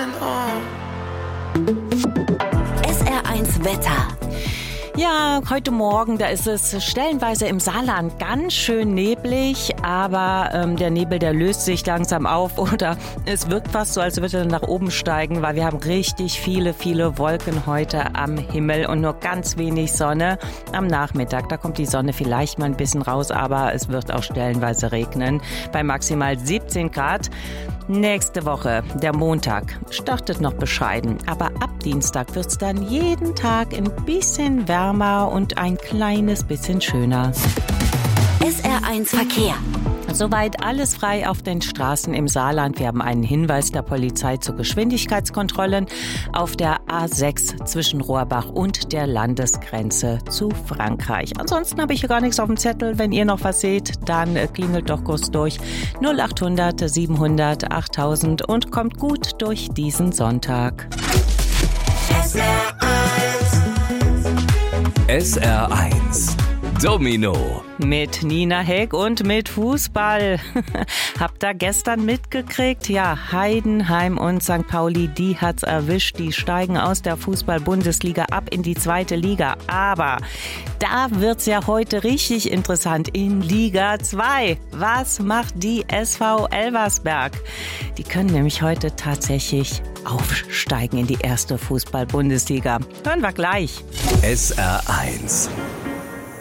SR1 Wetter. Ja, heute Morgen, da ist es stellenweise im Saarland ganz schön neblig, aber der Nebel, der löst sich langsam auf oder es wirkt fast so, als würde er nach oben steigen, weil wir haben richtig viele Wolken heute am Himmel und nur ganz wenig Sonne am Nachmittag. Da kommt die Sonne vielleicht mal ein bisschen raus, aber es wird auch stellenweise regnen bei maximal 17 Grad. Nächste Woche, der Montag, startet noch bescheiden, aber ab Dienstag wird's dann jeden Tag ein bisschen wärmer und ein kleines bisschen schöner. SR1 Verkehr. Soweit alles frei auf den Straßen im Saarland. Wir haben einen Hinweis der Polizei zu Geschwindigkeitskontrollen auf der A6 zwischen Rohrbach und der Landesgrenze zu Frankreich. Ansonsten habe ich hier gar nichts auf dem Zettel. Wenn ihr noch was seht, dann klingelt doch kurz durch 0800 700 8000 und kommt gut durch diesen Sonntag. SR1 Domino mit Nina Heck und mit Fußball. Habt ihr gestern mitgekriegt? Ja, Heidenheim und St. Pauli, die hat's erwischt. Die steigen aus der Fußball-Bundesliga ab in die 2. Liga. Aber da wird's ja heute richtig interessant in Liga 2. Was macht die SV Elversberg? Die können nämlich heute tatsächlich aufsteigen in die 1. Fußball-Bundesliga. Hören wir gleich. SR1